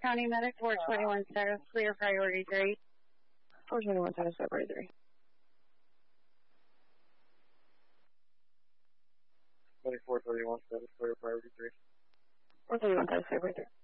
County Medic 421 status clear priority 3. 421 status priority 3. 2431 status clear priority 3. 431 status priority 3.